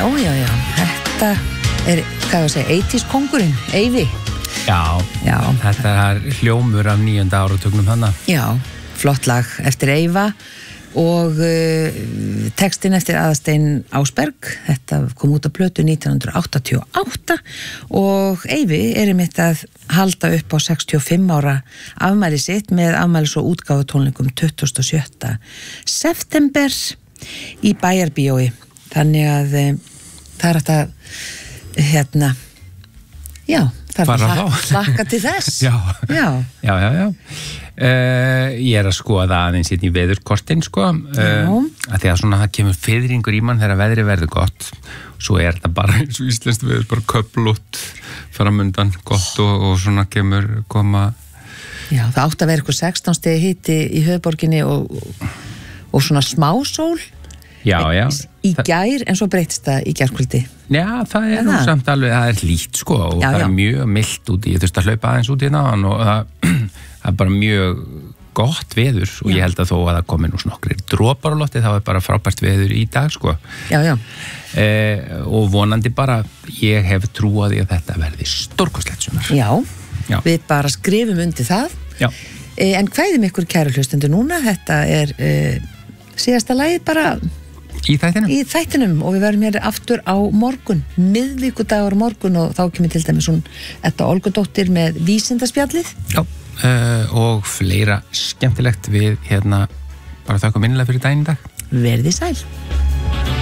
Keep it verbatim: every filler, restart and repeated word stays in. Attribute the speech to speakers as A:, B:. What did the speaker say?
A: Já, já, já, þetta er, hvað ég segja, eighties kóngurinn, Eyvi.
B: Já, já, þetta er hljómur af níunda áratugnum hana.
A: Já, flott lag eftir Eyva og uh, textin eftir Aðalstein Ásberg. Þetta kom út á plötu nítján hundruð áttatíu og átta og Eyvi er einmitt að halda upp á sextíu og fimm ára afmæli sitt með afmælis- og útgáfutónleikum tuttugasta og sjötta september í Bæjarbíói. Þannig að um, það er hægt að hérna, já, það er að hlakka til þess.
B: Já,
A: já,
B: já, já. já. Uh, ég er að skoða aðeins í veðurkortin, sko, uh, að því að svona það kemur fiðringur í mann þegar veðri verður gott. Svo er þetta bara eins og íslenskt veður, bara köflótt framundan, gott og, og svona kemur koma.
A: Já, það átti að vera eitthvað sextán stigi hiti í höfuðborginni og, og svona smásól.
B: Já, já.
A: Í gær, en svo breytist það í gærkvöldi.
B: Já, það er nú samt alveg, það er lít, sko, og já, það já. er mjög mildt úti. Ég þurfti að hlaupa aðeins út í náðan og það, það er bara mjög gott veður og já. Ég held að þó að það komi nú snokkrir dropar á lotti, þá er bara frábært veður í dag, sko.
A: Já, já.
B: Eh, og vonandi bara, ég hef trú á því að þetta verði stórkostlegt sumar.
A: Já, já, við bara skrifum undir það.
B: Já.
A: Eh, en hvaðum ykkur kæru hlustendur núna? Þetta er eh, síðasta lagið bara...
B: Í þættinum?
A: Í þættinum og við verðum hér aftur á morgun, miðvikudagur morgun og þá kemur til dæmis hún Edda Olgudóttir með vísindaspjallið.
B: Já, uh, og fleira skemmtilegt við hérna bara þakka minnilega fyrir daginn í dag.
A: Verði sæl.